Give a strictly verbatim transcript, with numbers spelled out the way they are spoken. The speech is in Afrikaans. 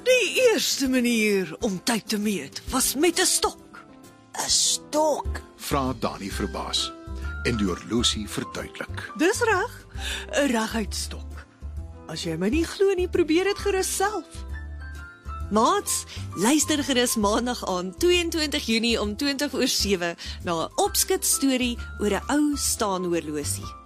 Die eerste manier om tyd te meet was met 'n stok. 'n Stok. Vra Dani verbaas. En die horlosie verduidelik. Dis reg, 'n reguit stok. As jy my nie glo nie, probeer dit gerus self. Maats, luister gerus maandag aan twee en twintig Junie om twintig oor sewe na 'n opskit storie oor 'n ou staanhorlosie.